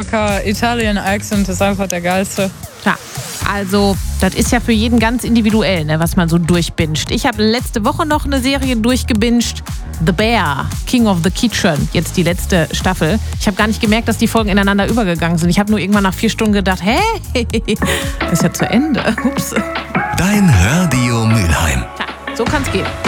Mallorca Italian Accent ist einfach der geilste. Ja, also das ist ja für jeden ganz individuell, ne, was man so durchbinscht. Ich habe letzte Woche noch eine Serie durchgebinscht. The Bear, King of the Kitchen, jetzt die letzte Staffel. Ich habe gar nicht gemerkt, dass die Folgen ineinander übergegangen sind. Ich habe nur irgendwann nach 4 Stunden gedacht, ist ja zu Ende. Ups. Dein Radio Mülheim. Tja, so kann's gehen.